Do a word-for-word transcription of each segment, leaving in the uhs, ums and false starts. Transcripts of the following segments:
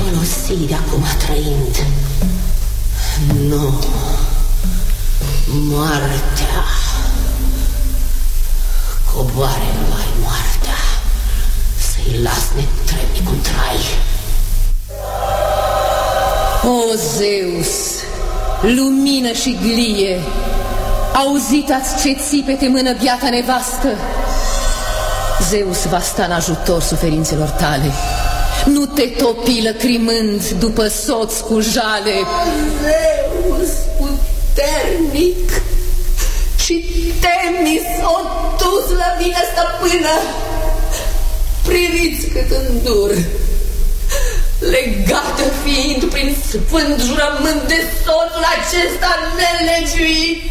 folosi de acum trăind. Nu, moartea. Coboare numai moartea, să-i las netrebnic un trai. O Zeus, lumină și glie, auzit-ați ce țipete mână biata nevastă. Zeus va sta în ajutor suferințelor tale. Nu te topi lăcrimând după soț cu jale. Zeus puternic și Temis o dus la mine, stăpână. Priviți cât îndur, legată fiind prin sfânt jurământ de soțul acesta nelegiuit.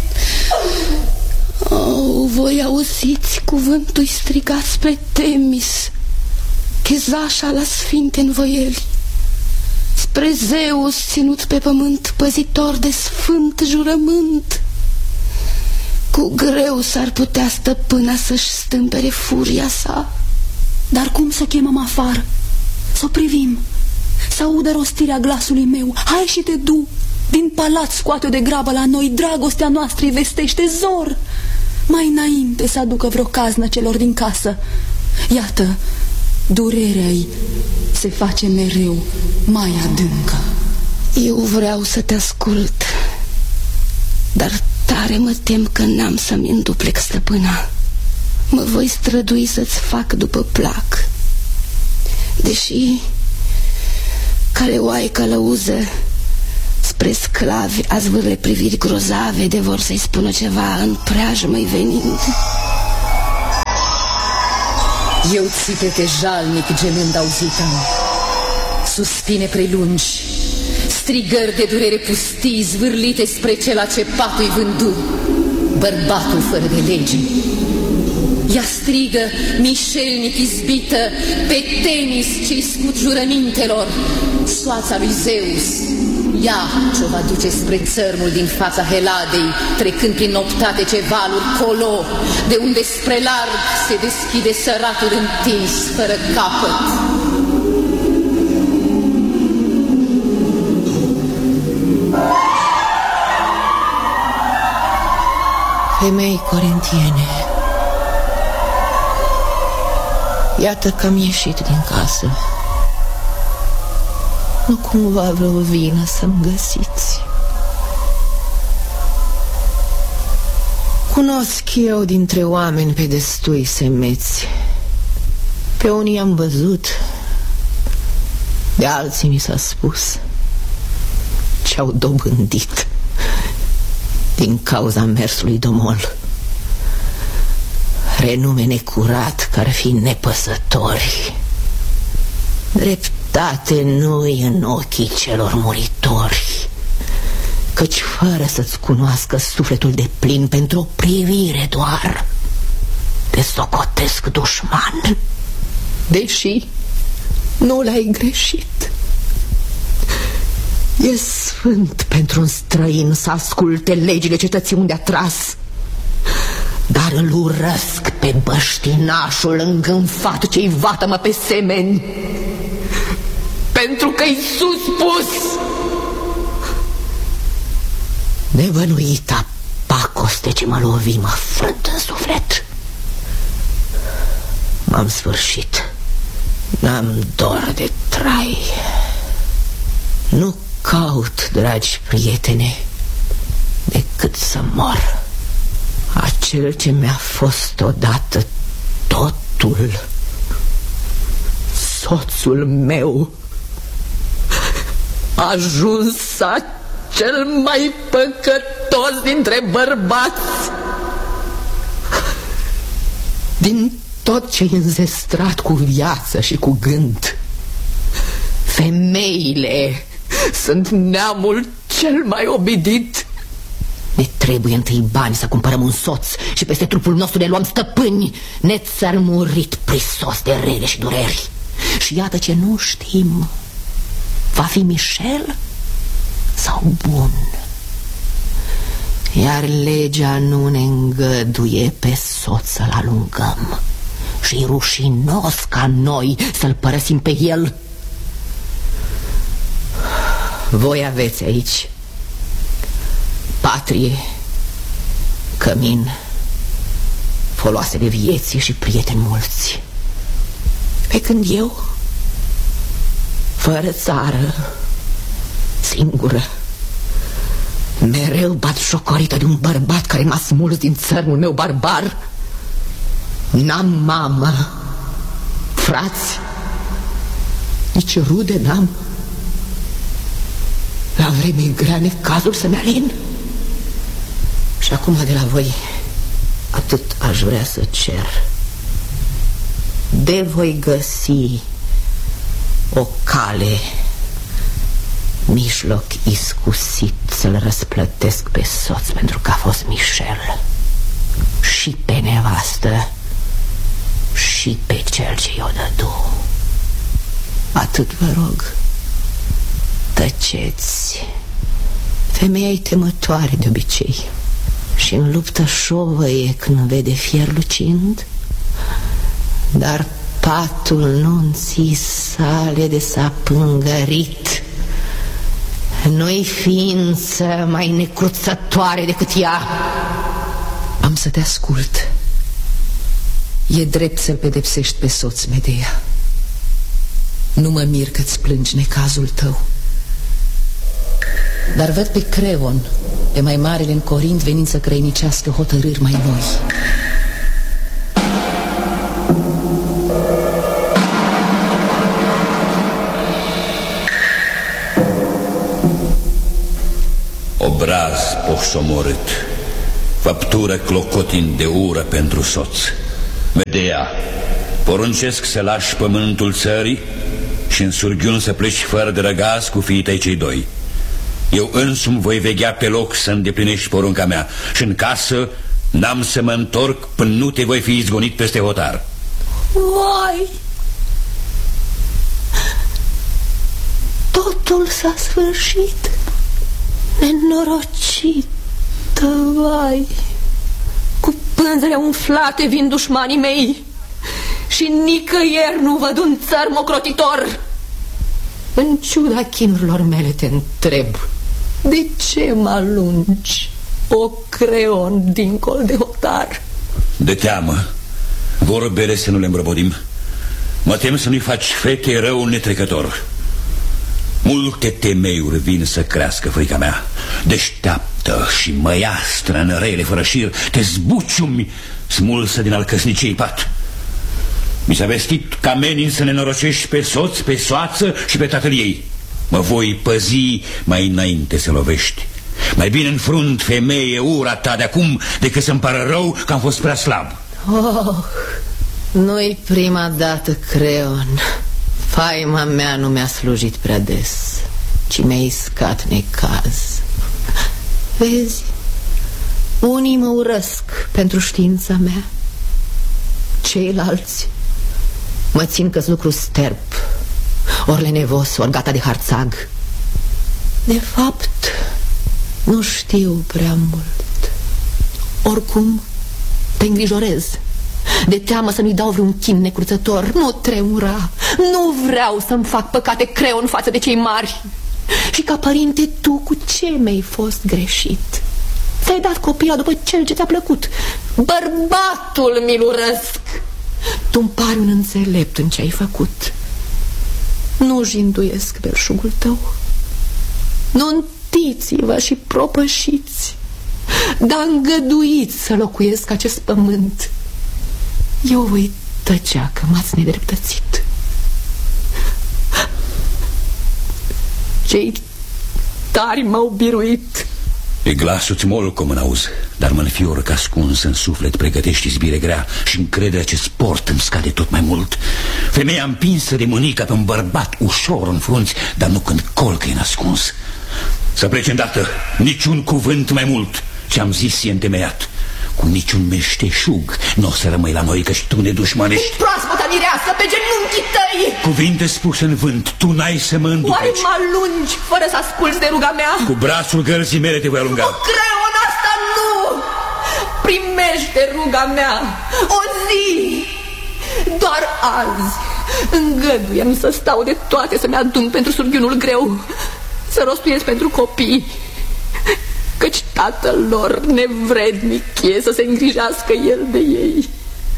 Oh, voi auziți cuvântul strigat spre Temis, chezașa la sfinte învoieli, spre Zeus ținut pe pământ, păzitor de sfânt jurământ. Cu greu s-ar putea stăpâna să-și stâmpere furia sa. Dar cum să chemăm afară? Să o privim, să audă rostirea glasului meu. Hai și te du, din palat scoate-o de grabă la noi, dragostea noastră îi vestește zor. Mai înainte să aducă vreo caznă celor din casă. Iată, durerea-i se face mereu mai adâncă. Eu vreau să te ascult, dar tare mă tem că n-am să-mi înduplec stăpâna. Mă voi strădui să-ți fac după plac, deși care oai călăuză spre sclavi a zvârle priviri grozave de vor să-i spună ceva în preajmă-i venind. Eu țipete jalnic gemând auzitam, suspine prelungi, strigări de durere pustii zvârlite spre cela ce patul-i vându, bărbatul fără de lege. Ea strigă, mișelnic izbită, pe Temis ce-i scut jurămintelor, soața lui Zeus. Ea ce-o va duce spre țărmul din fața Heladei, trecând prin noptatece valuri colo, de unde spre larg se deschide săratul întins fără capăt. Femei corintiene, iată că am ieșit din casă. Nu cumva vreo vină să-mi găsiți. Cunosc eu dintre oameni pe destui semeți. Pe unii am văzut, de alții mi s-a spus ce-au dobândit din cauza mersului domol. Renume necurat care fi nepăsători. Dreptate nu-i în ochii celor muritori, căci fără să-ți cunoască sufletul de plin, pentru o privire doar te socotesc dușman, deși nu l-ai greșit. E sfânt pentru un străin să asculte legile cetății unde a tras, dar îl urăsc pe băștinașul îngânfat ce-i vatămă pe semeni, pentru că-i suspus. Nevănuita pacoste ce mă lovi mă frânt în suflet. M-am sfârșit, n-am dor de trai. Nu caut, dragi prietene, decât să mor. Acel ce mi-a fost odată totul, soțul meu, a ajuns cel mai păcătos dintre bărbați. Din tot ce-i înzestrat cu viață și cu gând, femeile sunt neamul cel mai obidit. Ne trebuie întâi bani să cumpărăm un soț și peste trupul nostru ne luăm stăpâni, nețărmurit prisos de rele și dureri. Și iată ce nu știm, va fi Michel sau bun? Iar legea nu ne îngăduie pe soț să-l alungăm și-i rușinos ca noi să-l părăsim pe el. Voi aveți aici patrie, cămin, foloase de vieții și prieteni mulți. Pe când eu, fără țară, singură, mereu bat șocorită de un bărbat care m-a smuls din țărmul meu barbar. N-am mamă, frați, nici rude n-am. La vreme grea necazul să-mi alin. Și acum de la voi atât aș vrea să cer: de voi găsi o cale, mijloc iscusit să-l răsplătesc pe soț pentru că a fost Michel, și pe nevastă și pe cel ce i-o dădu. Atât vă rog, tăceți. Femeia-i temătoare de obicei și în luptă șovăie când vede fier lucind, dar patul nunții sale de s-a pângărit. Nu-i ființă mai necruțătoare decât ea. Am să te ascult. E drept să-l pedepsești pe soț, Medea. Nu mă mir că-ți plângi necazul tău. Dar văd pe Creon, pe mai marele în Corint, venind să crăinicească hotărâri mai noi. Obraz poșomorât, făptură clocotind de ură pentru soț. Medea, poruncesc să lași pământul țării și în surghiun să pleci fără de răgaz cu fiii tăi cei doi. Eu însumi voi veghea pe loc să îndeplinești porunca mea și în casă n-am să mă întorc până nu te voi fi izgonit peste hotar. Vai! Totul s-a sfârșit. Nenorocită, vai! Cu pânzele umflate vin dușmanii mei și nicăieri nu văd un țărm ocrotitor. În ciuda chinurilor mele te întreb: de ce mă alungi, o Creon, dincolo de hotar? De teamă, vorbele să nu le îmbrăbodim. Mă tem să nu-i faci fete rău netrecător. Multe temeiuri vin să crească frica mea. Deșteaptă și măiastră în rele fără șir, te zbuciumi smulsă din al căsniciei pat. Mi s-a vestit că amenin să nenorocești pe soț, pe soață și pe tatăl ei. Mă voi păzi mai înainte să lovești. Mai bine înfrunt, femeie, ura ta de acum decât să-mi pară rău că am fost prea slab. Oh, nu-i prima dată, Creon. Faima mea nu mi-a slujit prea des, ci mi-a iscat necaz. Vezi, unii mă urăsc pentru știința mea, ceilalți mă țin că-s lucru sterp, ori lenevos, ori gata de harțag. De fapt, nu știu prea mult. Oricum, te îngrijorez. De teamă să nu-i dau vreun chin necruțător. Nu tremura. Nu vreau să-mi fac păcate, Creon, față de cei mari. Și ca părinte, tu cu ce mi-ai fost greșit? Ți-ai dat copila după cel ce ți-a plăcut. Bărbatul mi-l urăsc. Tu-mi pari un înțelept în ce ai făcut. Nu jinduiesc belșugul tău. Nu întiți-vă și propășiți, dar îngăduiți să locuiesc acest pământ. Eu voi tăcea că m-ați nedreptățit. Cei tari m-au biruit. E glasul-ți mol, cum în-auzi, dar mă înfioră că ascuns în suflet pregătești izbire grea și încrederea ce sport îmi scade tot mai mult. Femeia împinsă de mânică pe un bărbat ușor în frunți, dar nu când colcă-i ascuns. Să plece îndată, niciun cuvânt mai mult. Ce-am zis e întemeiat. Cu niciun meșteșug nu o să rămâi la noi, că și tu ne dușmanești. Proaspăta mireasă pe genunchii tăi! Cuvinte spuse în vânt, tu n-ai să mă îndupeci. Oare mă alungi fără să asculți de ruga mea? Cu brațul gărzii mele te voi alunga. O, Creon, asta nu! Primește ruga mea, o zi! Doar azi îngăduie-mi să stau de toate, să-mi adun pentru surghiunul greu. să rostuiesc pentru copii, căci tatăl lor nevrednic e să se îngrijească el de ei.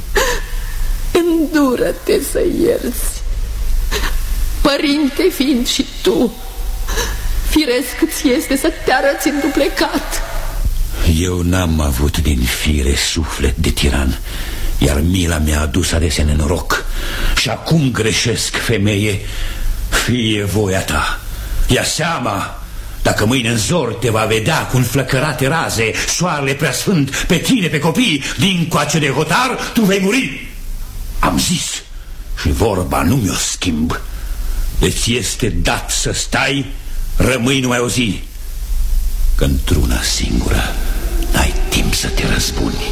Îndură-te să ierți, părinte fiind și tu. Firesc ți este să te arăți înduplecat. Eu n-am avut din fire suflet de tiran, iar mila mi-a adus adesea nenoroc. Și acum greșesc, femeie, fie voia ta. Ia seama, dacă mâine în zor te va vedea cu înflăcărate raze soarele preasfânt pe tine, pe copii, din coace de hotar, tu vei muri. Am zis și vorba nu mi-o schimb. Îți este dat să stai, rămâi numai o zi, că într-una singură n-ai timp să te răzbuni.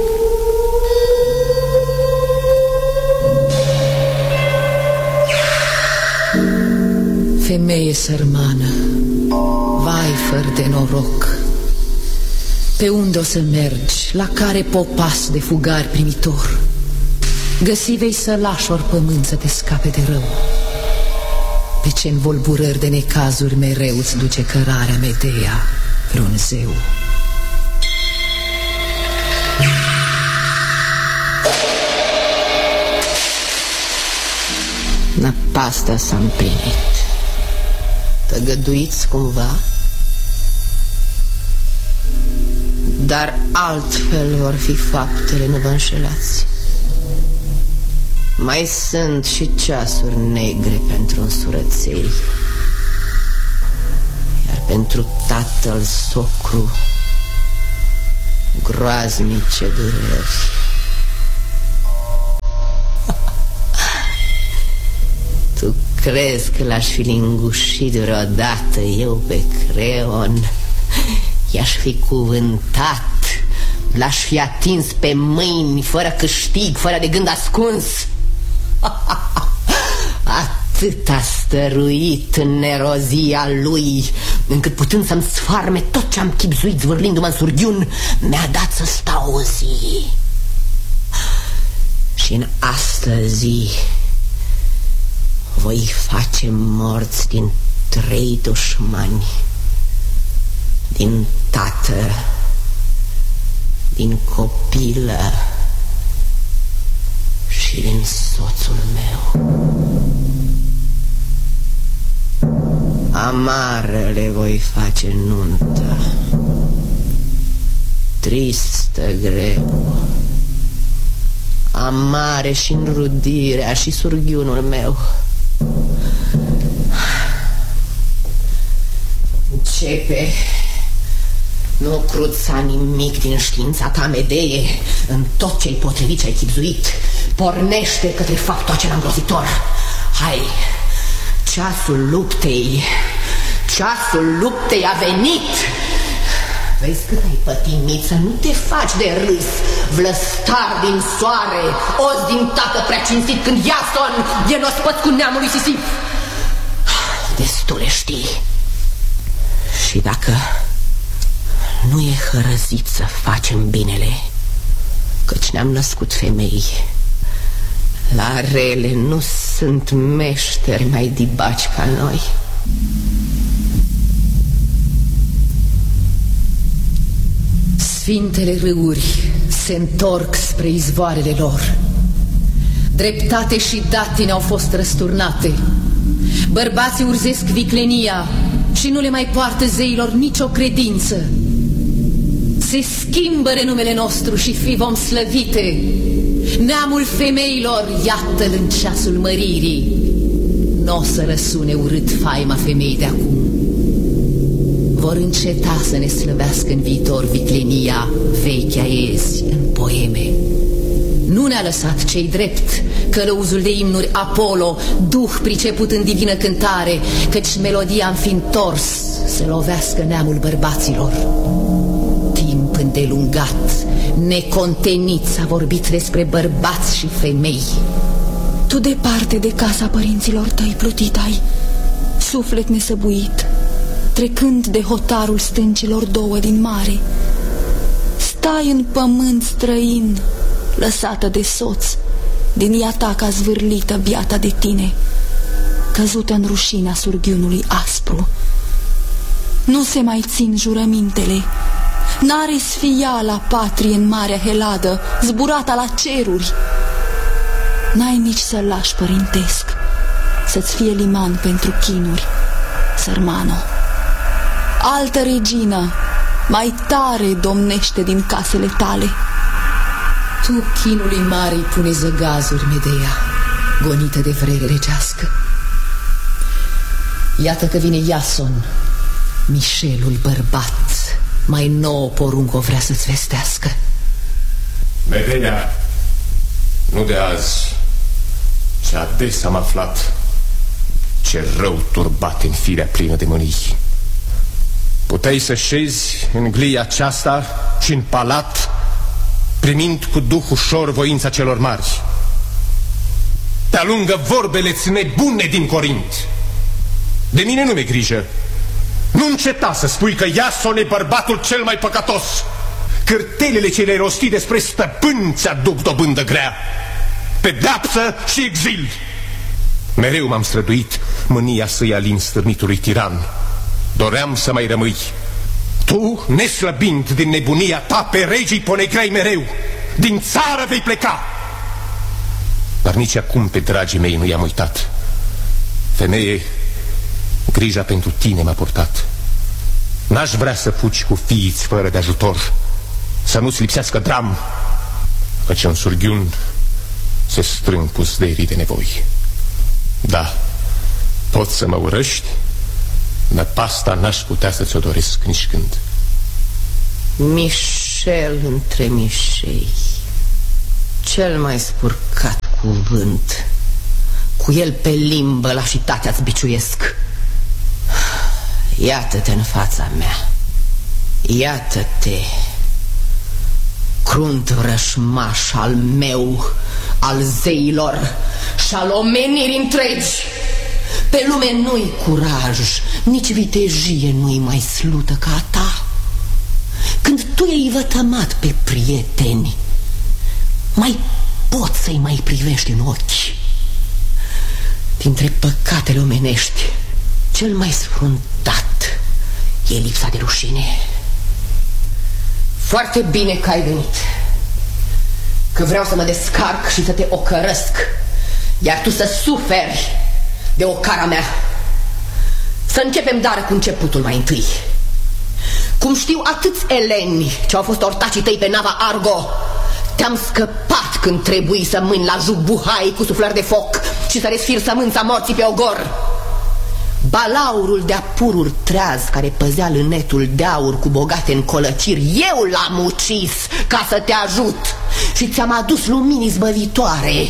Femeie sărmană, vai fără de noroc, pe unde o să mergi, la care popas de fugari primitor? Găsi vei să lași ori pământ să te scape de rău, pe ce învolburări de necazuri mereu îți duce cărarea Medea, vreun zeu. Năpastea s-a împlinit. Tăgăduiți cumva, dar altfel vor fi faptele, nu vă înșelați. Mai sunt și ceasuri negre pentru însurăței, iar pentru tatăl socru groaznice dureri. Tu crezi că l-aș fi lingușit vreodată eu pe Creon? I-aș fi cuvântat, l-aș fi atins pe mâini, fără câștig, fără de gând ascuns. Atât a stăruit în nerozia lui, încât putând să-mi sfarme tot ce-am chibzuit zvârlindu-mă în surghiun, mi-a dat să stau o zi. Și în astă zi voi face morți din trei dușmani, din tată, din copilă și din soțul meu. Amară le voi face nunta, tristă greu, amare și înrudirea și surghiunul meu. Începe. Nu cruța nimic din știința ta, Medee. În tot ce-i potrivit ce-ai chibzuit, pornește către faptul acela îngrozitor. Hai, ceasul luptei, ceasul luptei a venit. Vezi cât ai pătimit, să nu te faci de râs, vlăstar din soare, os din tată prea cinstit, când Iason e nospăț cu neamul lui Sisif. Destule știi. Și dacă nu e hărăzit să facem binele, căci ne-am născut femei, la rele nu sunt meșteri mai dibaci ca noi. Sfintele râuri se întorc spre izvoarele lor. Dreptate și datine au fost răsturnate. Bărbații urzesc viclenia și nu le mai poartă zeilor nicio credință. Se schimbă renumele nostru și fi vom slăvite. Neamul femeilor, iată-l în ceasul măririi. N-o să răsune urât faima femei de acum. Vor înceta să ne slăvească în viitor viclenia, vechea iezi în poeme. Nu ne-a lăsat cei drept călăuzul de imnuri Apollo, duh priceput în divină cântare, căci melodia am fi întors să lovească neamul bărbaților. Timp îndelungat, necontenit s-a vorbit despre bărbați și femei. Tu departe de casa părinților tăi plutit ai, suflet nesăbuit, trecând de hotarul stâncilor două din mare. Stai în pământ străin, lăsată de soț, din iataca zvârlită biata de tine, căzută în rușinea surghiunului aspru, Nu se mai țin jurămintele. N-are sfiala patrie în marea Heladă, zburata la ceruri. N-ai nici să-l lași părintesc, să-ți fie liman pentru chinuri, sărmano. Altă regină, mai tare domnește din casele tale. Tu chinului mare îi pune zăgazuri, Medea, gonită de vrere regească. Iată că vine Iason, Mișelul bărbat, mai nouă poruncă vrea să-ți vestească. Medea, nu de azi, ci ades am aflat ce rău turbat în firea plină de mânii. Puteai să șezi în glia aceasta și în palat, primind cu duh ușor voința celor mari. Te alungă vorbele-ți nebune din Corint. De mine nu mi-e grijă. Nu înceta să spui că Iason e bărbatul cel mai păcătos. Cârtelele ce le-ai rostit despre stăpân ți-aduc dobândă grea, pedeapsă și exil. Mereu m-am străduit mânia să-i alin stârnitului tiran. Doream să mai rămâi. Tu, neslăbind din nebunia ta, pe regii ponegrai mereu. Din țară vei pleca. Dar nici acum pe dragii mei nu i-am uitat. Femeie, grija pentru tine m-a purtat. N-aș vrea să fugi cu fiiți fără de ajutor, să nu-ți lipsească dram, căci în surghiun se strâng puzderii de nevoi. Da, poți să mă urăști, dar pasta n-aș putea să ți-o doresc nici când. Mișel între mișei, cel mai spurcat cuvânt, cu el pe limbă lașitatea-ți biciuiesc. Iată-te în fața mea, iată-te, crunt vrășmaș al meu, al zeilor și al omenirii întregi. Pe lume nu-i curaj, nici vitejie nu-i mai slută ca a ta. Când tu i-ai vătămat pe prieteni, mai poți să-i mai privești în ochi. Dintre păcatele omenești, cel mai sfruntat e lipsa de rușine. Foarte bine că ai venit, că vreau să mă descarc și să te ocărăsc, iar tu să suferi de ocara mea. Să începem dar cu începutul mai întâi. Cum știu atâți eleni ce au fost ortacii tăi pe nava Argo, te-am scăpat când trebuie să mâni la juc buhai cu suflări de foc și să resfir sămânța morții pe ogor. Balaurul de-a pururi treaz care păzea lânetul de aur cu bogate încolăciri, eu l-am ucis ca să te ajut și ți-am adus lumini zbăvitoare.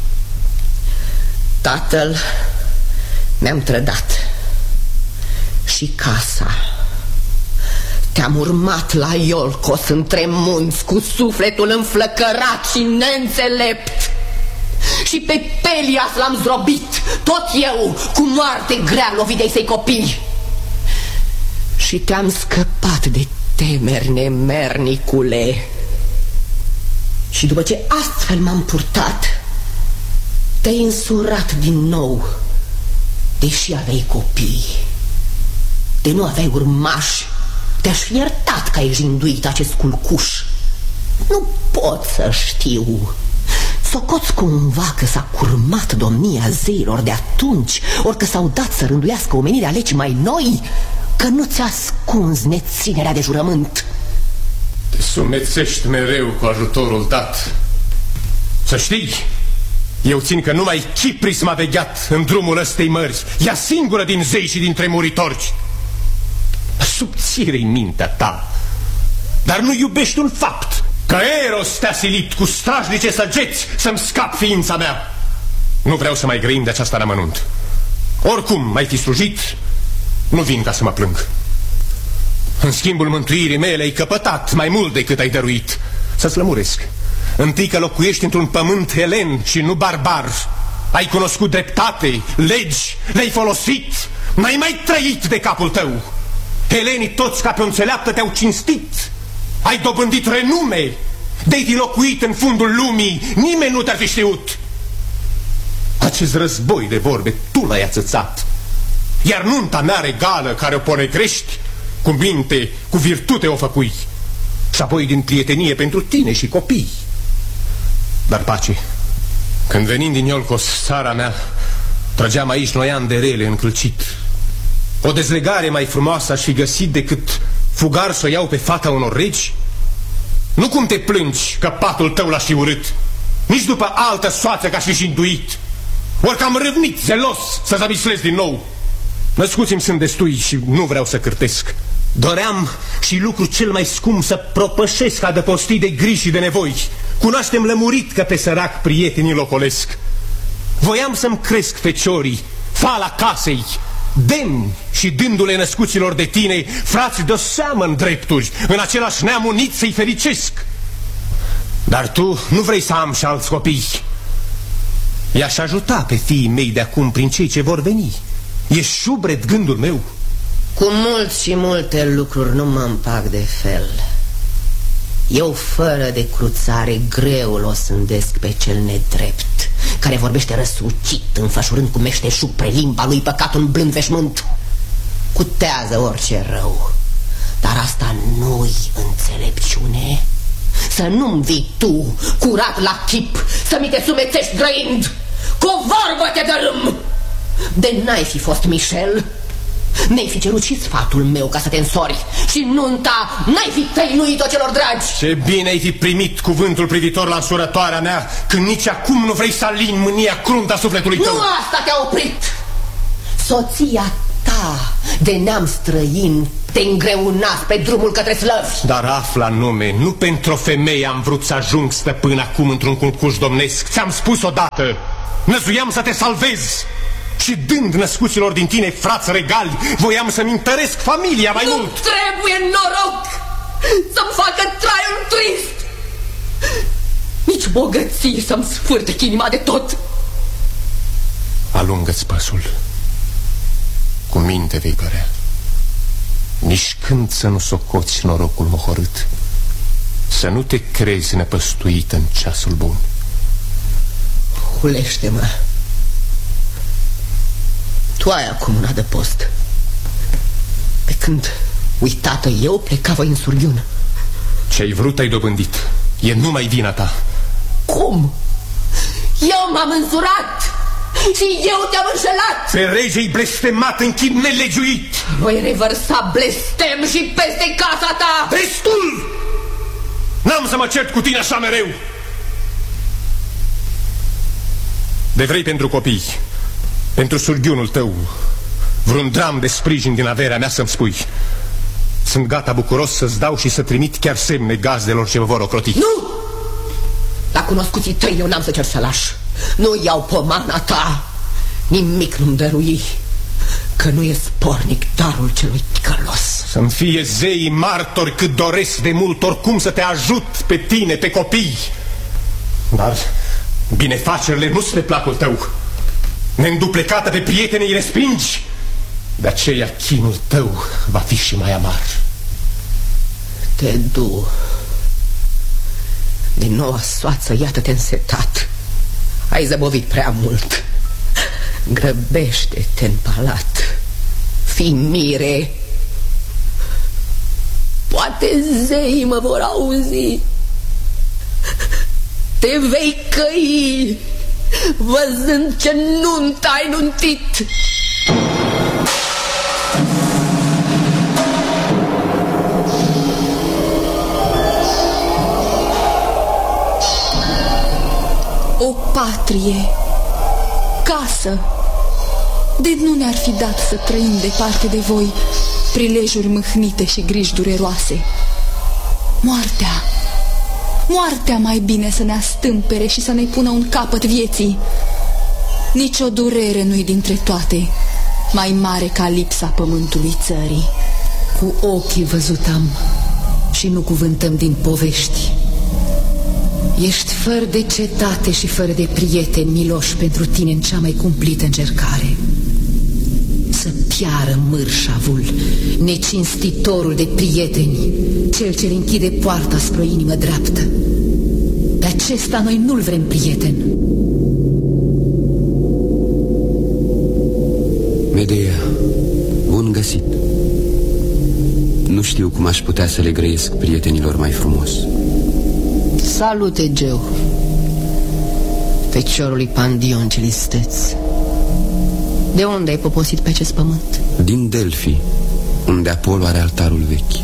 Tatăl mi-am trădat și casa. Te-am urmat la Iolcos între munți cu sufletul înflăcărat și neînțelept. Și pe Pelias l-am zdrobit, tot eu, cu moarte grea lovit de-ai săi copii. Și te-am scăpat de temeri, nemernicule. Și după ce astfel m-am purtat, te-ai însurat din nou, deși aveai copii. De nu aveai urmași, te-aș fi iertat că ai jinduit acest culcuș. Nu pot să știu. Socoți cumva că s-a curmat domnia zeilor de atunci, ori că s-au dat să rânduiască omenirea legii mai noi, că nu ți-a ascuns neținerea de jurământ. Te sumețești mereu cu ajutorul dat. Să știi, eu țin că numai Chipris m-a vegheat în drumul ăstei mări, ea singură din zei și dintre muritori. Subțire-i mintea ta, dar nu iubești un fapt, că Eros te-a silit cu strașnice săgeți să-mi scap ființa mea. Nu vreau să mai grăim de aceasta la mănunt. Oricum m-ai fi slujit, nu vin ca să mă plâng. În schimbul mântuirii mele ai căpătat mai mult decât ai dăruit. Să-ți lămuresc, întâi că locuiești într-un pământ helen și nu barbar. Ai cunoscut dreptate, legi, le-ai folosit, n-ai mai trăit de capul tău. Helenii toți ca pe o înțeleaptă te-au cinstit. Ai dobândit renume, de-ai fi locuit în fundul lumii, nimeni nu te-ar fi știut. Acest război de vorbe tu l-ai ațățat, iar nunta mea regală care o ponegrești cu minte, cu virtute o făcui, și apoi din prietenie pentru tine și copii. Dar pace, când venind din Iolcos, țara mea, trăgeam aici noi ani de rele încălcit. O dezlegare mai frumoasă aș fi găsit decât fugar să o iau pe fata unor regi? Nu cum te plângi că patul tău l-aș fi urât, nici după altă soață că aș fi și înduit, ori că am râvnit zelos să zamislesc din nou. Născuți-mi sunt destui și nu vreau să cârtesc. Doream și lucru cel mai scump să propășesc adăpostii de griji și de nevoi. Cunoaștem lămurit că pe sărac prietenii locolesc. Voiam să-mi cresc feciorii, fala casei, demni și dându-le născuților de tine, frați de-o seamă în drepturi, în același neam unit să-i fericesc. Dar tu nu vrei să am și alți copii. I-aș ajuta pe fiii mei de acum prin cei ce vor veni. E șubret gândul meu. Cu mulți și multe lucruri nu mă împac de fel. Eu fără de cruțare greul o sândesc pe cel nedrept, care vorbește răsucit, înfășurând cu meșteșug pre limba lui păcatul în blând veșmânt. Cutează orice rău, dar asta nu-i înțelepciune. Să nu-mi vii tu, curat la chip, să mi te sumețești grăind. Cu o vorbă te dărâm. De n-ai fi fost Michel, ne-ai fi cerut și sfatul meu ca să te însori, și nunta n-ai fi tăinuit-o celor dragi. Ce bine ai fi primit cuvântul privitor la însurătoarea mea, când nici acum nu vrei să alini mânia cruntă a sufletului tău. Nu asta te-a oprit. Soția ta de neam străin te îngreunați pe drumul către slăvi. Dar afla nume, nu pentru o femeie am vrut să ajung stăpân acum într-un culcuș domnesc. Ți-am spus odată, năzuiam să te salvez. Și dând născuților din tine frați regali, voiam să-mi întăresc familia mai nu mult. Nu trebuie noroc să-mi facă traiul trist, nici bogății să-mi sfârtec inima de tot. Alungă-ți păsul, cu minte vei părea. Nici când să nu socoți norocul mohorât, să nu te crezi năpăstuit în ceasul bun. Hulește-mă. Tu ai acum un adăpost, pe când, uitată eu, pleca voi în surghiună. Ce-ai vrut ai dobândit. E numai vina ta. Cum? Eu m-am însurat și eu te-am înșelat. Pe rege-i blestemat în chip nelegiuit. Voi revărsa blestem și peste casa ta. Destul! N-am să mă cert cu tine așa mereu. De vrei pentru copii, pentru surghiunul tău, vreun dram de sprijin din averea mea să-mi spui. Sunt gata bucuros să-ți dau și să trimit chiar semne gazdelor ce vă vor ocroti. Nu! La cunoscuții tăi eu n-am să cer sălaș. Nu iau pomana ta. Nimic nu-mi dărui, că nu e spornic darul celui ticălos. Să-mi fie zeii martori cât doresc de mult, oricum să te ajut pe tine, pe copii. Dar binefacerile nu-s pe placul tău. Neînduplecată pe prietenii îi respingi. De aceea chinul tău va fi și mai amar. Te du. Din noua soață, iată-te însetat. Ai zăbovit prea mult. Grăbește-te în palat. Fii mire. Poate zeii mă vor auzi. Te vei căi văzând ce nuntă ai nuntit. O patrie, casă, de nu ne-ar fi dat să trăim departe de voi prilejuri mâhnite și griji dureroase. Moartea, moartea mai bine să ne astâmpere și să ne pună un capăt vieții. Nici o durere nu-i dintre toate mai mare ca lipsa pământului țării. Cu ochii văzut am și nu cuvântăm din povești. Ești fără de cetate și fără de prieteni, Miloș, pentru tine în cea mai cumplită încercare. Să piară mârșavul, necinstitorul de prieteni, cel ce-l închide poarta spre o inimă dreaptă. Pe acesta noi nu-l vrem prieten. Medea, bun găsit. Nu știu cum aș putea să le grăiesc prietenilor mai frumos. Salut, Egeu, feciorului Pandion cel isteț. De unde ai poposit pe acest pământ? Din Delphi, unde Apollo are altarul vechi.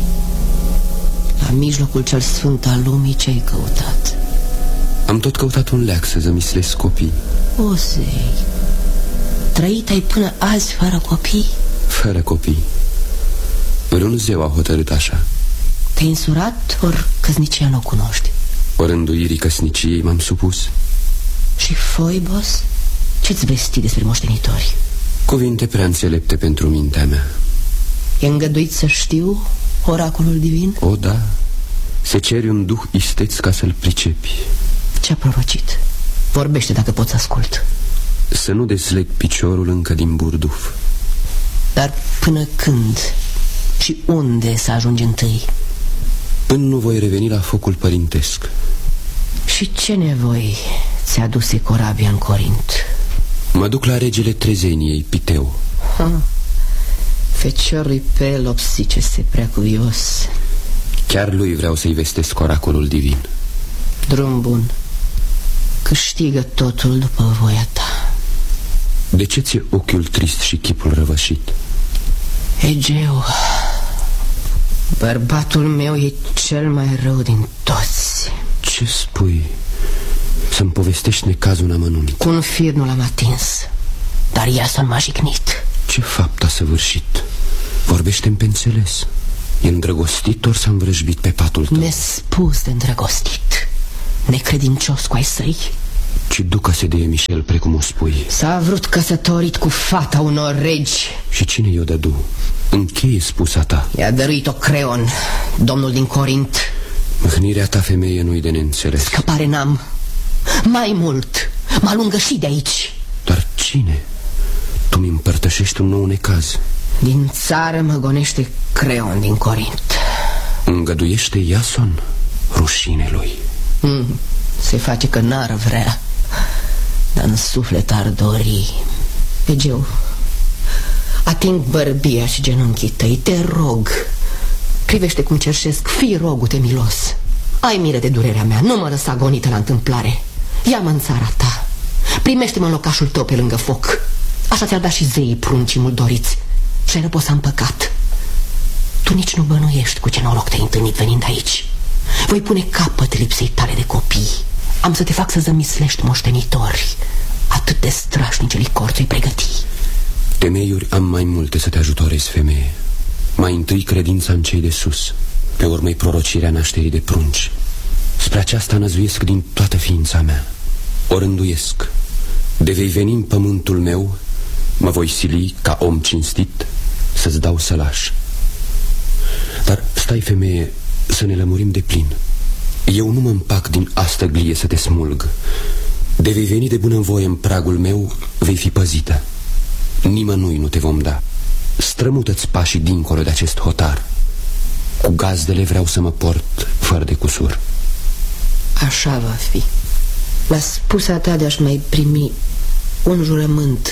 La mijlocul cel sfânt al lumii, ce ai căutat? Am tot căutat un leac să zămislesc copii. O, zei, trăit ai până azi fără copii? Fără copii. Vreun zeu a hotărât așa. Te-ai însurat, ori căsnicia nu o cunoști? O rânduirii căsniciei m-am supus. Și Foibos? Ce-ți vesti despre moștenitori? Cuvinte prea înțelepte pentru mintea mea. E îngăduit să știu oracolul divin? O, da. Se cere un duh isteț ca să-l pricepi. Ce-a prorocit? Vorbește dacă poți ascult. Să nu desleg piciorul încă din burduf. Dar până când și unde să ajungi întâi? Până nu voi reveni la focul părintesc. Și ce nevoi ți-a aduse corabia în Corint? Mă duc la regele Trezeniei, Piteu. Ha. Feciorului Pelops, zice-se prea cuvios. Chiar lui vreau să-i vestesc oracolul divin. Drum bun. Câștigă totul după voia ta. De ce ți-e ochiul trist și chipul răvășit? Egeu, bărbatul meu e cel mai rău din toți. Ce spui? Să-mi povestești necazul în amănunt. Cu un fir nu l-am atins, dar Iason m-a jignit. Ce fapt a săvârșit? Vorbește-mi pe înțeles. E îndrăgostit ori s-a învrăjbit pe patul tău? Nespus de îndrăgostit, necredincios cu ai săi. Ce ducă-se de Michel, precum o spui? S-a vrut căsătorit cu fata unor regi. Și cine i-o dădu? Încheie spusa ta. I-a dăruit-o Creon, domnul din Corint. Mâhnirea ta, femeie, nu-i de neînțeles. Scăpare n-am. Mai mult, mă alungă și de aici. Dar cine? Tu mi împărtășești un nou necaz. Din țară mă gonește Creon din Corint. Îngăduiește Iason? Rușine lui. mm, Se face că n-ar vrea, dar în suflet ar dori. Egeu, ating bărbia și genunchii tăi, te rog. Privește cum cerșesc, fii rogu-te milos. Ai milă de durerea mea, nu mă lăsa gonită la întâmplare. Ia-mă în țara ta, primește-mă în locașul tău pe lângă foc. Așa ți-ar da și zeii pruncii mult doriți și ai răposa în păcat. Tu nici nu bănuiești cu ce noroc te-ai întâlnit venind aici. Voi pune capăt lipsei tale de copii. Am să te fac să zămislești moștenitori. Atât de strașnice licori ți-i pregăti. Temeiuri am mai multe să te ajutorezi, femeie. Mai întâi credința în cei de sus, pe urmă-i prorocirea nașterii de prunci. Spre aceasta năzuiesc din toată ființa mea. O rânduiesc. De vei veni în pământul meu, mă voi sili ca om cinstit să-ți dau sălaș. Dar stai, femeie, să ne lămurim de plin. Eu nu mă împac din astă glie să te smulg. De vei veni de bunăvoie în pragul meu, vei fi păzită. Nimănui nu te vom da. Strămută-ți pașii dincolo de acest hotar. Cu gazdele vreau să mă port fără de cusur. Așa va fi. La spusa ta de-aș mai primi un jurământ,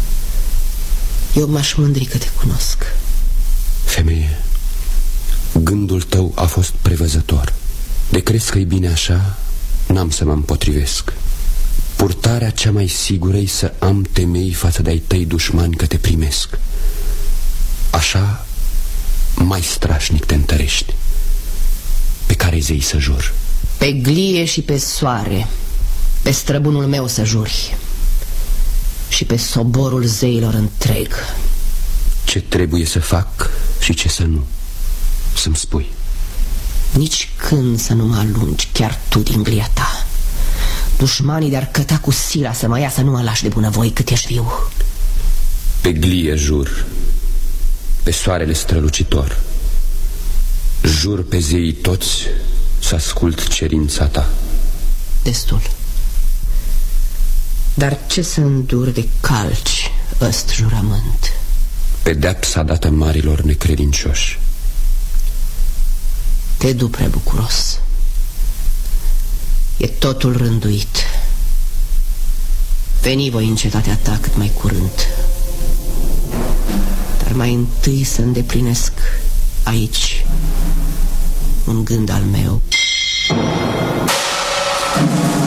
eu m-aș mândri că te cunosc. Femeie, gândul tău a fost prevăzător. De crezi că-i bine așa, n-am să mă împotrivesc. Purtarea cea mai sigură-i să am temei față de ai tăi dușmani că te primesc. Așa mai strașnic te întărești. Pe care zei să jur? Pe glie și pe soare, pe străbunul meu să juri și pe soborul zeilor întreg. Ce trebuie să fac și ce să nu, să-mi spui. Nici când să nu mă alungi chiar tu din glia ta. Dușmanii de-ar căta cu sila să mă ia, să nu mă lași de bunăvoie cât ești viu. Pe glie jur, pe soarele strălucitor. Jur pe zeii toți să ascult cerința ta. Destul. Dar ce să îndur de calci ăst jurământ? Pedeapsa dată marilor necredincioși. Te du prea bucuros. E totul rânduit. Veni voi în cetatea ta cât mai curând. Dar mai întâi să îndeplinesc aici, un gând al meu.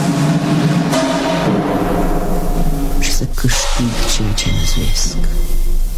Și să câștig ceea ce năzuiesc.